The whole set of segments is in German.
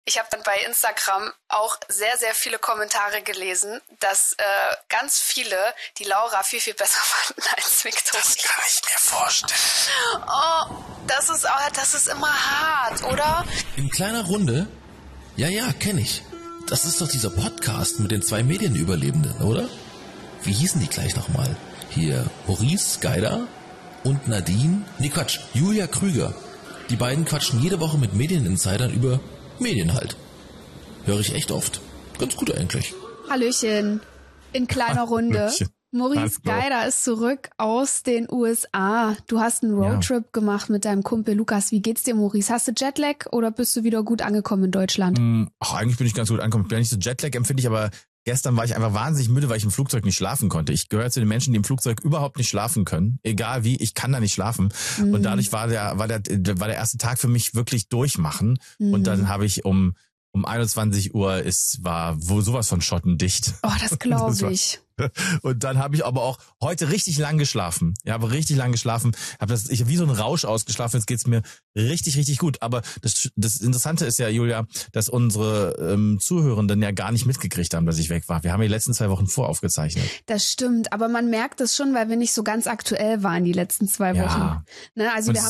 Ich habe dann bei Instagram auch sehr, sehr viele Kommentare gelesen, dass ganz viele die Laura viel, viel besser fanden als Victoria. Das kann ich mir vorstellen. Oh, das ist immer hart, oder? In kleiner Runde? Ja, kenne ich. Das ist doch dieser Podcast mit den 2 Medienüberlebenden, oder? Wie hießen die gleich nochmal? Hier Maurice Geider und Nadine? Nee, Quatsch, Julia Krüger. Die beiden quatschen jede Woche mit Medieninsidern über Medien halt. Höre ich echt oft. Ganz gut eigentlich. Hallöchen. In kleiner Runde. Hallöchen. Maurice Geider ist zurück aus den USA. Du hast einen Roadtrip gemacht mit deinem Kumpel Lukas. Wie geht's dir, Maurice? Hast du Jetlag oder bist du wieder gut angekommen in Deutschland? Eigentlich bin ich ganz gut angekommen. Ich bin nicht so Jetlag empfindlich, aber gestern war ich einfach wahnsinnig müde, weil ich im Flugzeug nicht schlafen konnte. Ich gehöre zu den Menschen, die im Flugzeug überhaupt nicht schlafen können. Egal wie, ich kann da nicht schlafen. Und dadurch war der erste Tag für mich wirklich durchmachen. Und dann habe ich um 21 Uhr war sowas von schottendicht. Oh, das glaube ich. Und dann habe ich aber auch heute richtig lang geschlafen. Ich habe richtig lang geschlafen. Ich habe wie so ein Rausch ausgeschlafen. Jetzt geht's mir richtig, richtig gut. Aber das Interessante ist ja, Julia, dass unsere Zuhörenden ja gar nicht mitgekriegt haben, dass ich weg war. Wir haben die letzten 2 Wochen voraufgezeichnet. Das stimmt, aber man merkt es schon, weil wir nicht so ganz aktuell waren die letzten 2 Wochen. Ne? Also wir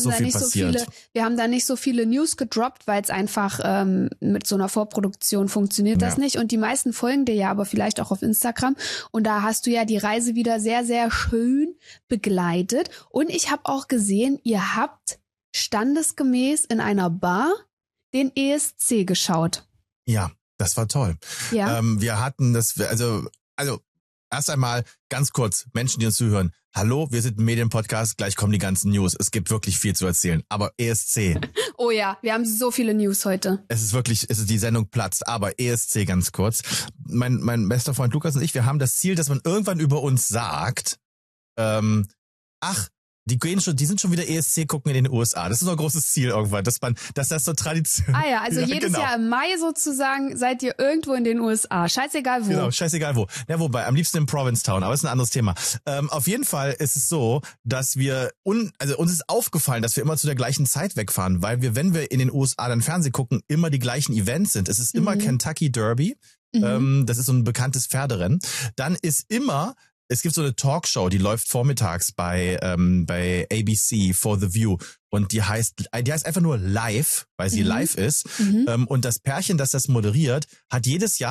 haben da nicht so viele News gedroppt, weil es einfach mit so einer Vorproduktion funktioniert das nicht. Und die meisten folgen dir ja aber vielleicht auch auf Instagram. Und da hast du ja die Reise wieder sehr, sehr schön begleitet. Und ich habe auch gesehen, ihr habt standesgemäß in einer Bar den ESC geschaut. Ja, das war toll. Ja. Wir hatten das, also erst einmal ganz kurz, Menschen, die uns zuhören. Hallo, wir sind ein Medienpodcast, gleich kommen die ganzen News. Es gibt wirklich viel zu erzählen. Aber ESC. Oh ja, wir haben so viele News heute. Die Sendung platzt. Aber ESC ganz kurz. Mein bester Freund Lukas und ich, wir haben das Ziel, dass man irgendwann über uns sagt, die sind schon wieder ESC gucken in den USA. Das ist unser großes Ziel irgendwann, dass das so Tradition. Ah ja, also jedes Jahr im Mai sozusagen seid ihr irgendwo in den USA. Scheißegal wo. Genau, scheißegal wo. Ja, wobei, am liebsten in Provincetown, aber das ist ein anderes Thema. Auf jeden Fall ist es so, dass uns ist aufgefallen, dass wir immer zu der gleichen Zeit wegfahren, weil wenn wir in den USA dann Fernsehen gucken, immer die gleichen Events sind. Es ist immer Kentucky Derby. Das ist so ein bekanntes Pferderennen. Dann es gibt so eine Talkshow, die läuft vormittags bei ABC for the View und die heißt einfach nur Live, weil sie live ist. Und das Pärchen, das moderiert, hat jedes Jahr